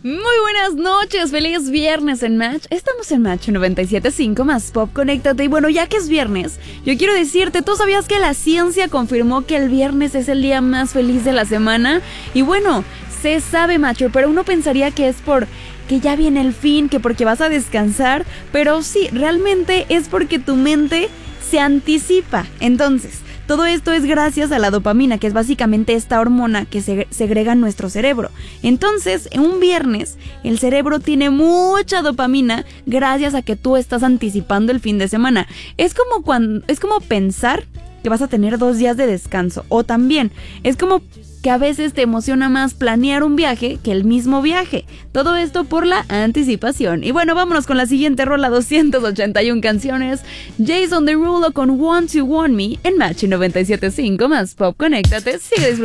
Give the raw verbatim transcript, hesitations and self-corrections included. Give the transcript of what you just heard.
Muy buenas noches, feliz viernes en Match. Estamos en Match noventa y siete punto cinco más Pop, conéctate. Y bueno, ya que es viernes, yo quiero decirte, ¿tú sabías que la ciencia confirmó que el viernes es el día más feliz de la semana? Y bueno, se sabe, macho, pero uno pensaría que es por que ya viene el fin, que porque vas a descansar, pero sí, realmente es porque tu mente se anticipa. Entonces, todo esto es gracias a la dopamina, que es básicamente esta hormona que se segrega en nuestro cerebro. Entonces, en un viernes, el cerebro tiene mucha dopamina gracias a que tú estás anticipando el fin de semana. Es como cuando, es como pensar que vas a tener dos días de descanso. O también, es como que a veces te emociona más planear un viaje que el mismo viaje. Todo esto por la anticipación. Y bueno, vámonos con la siguiente rola, doscientas ochenta y una canciones. Jason Derulo con Want to Want Me en Match noventa y siete punto cinco más Pop, conéctate, sigue disfrutando.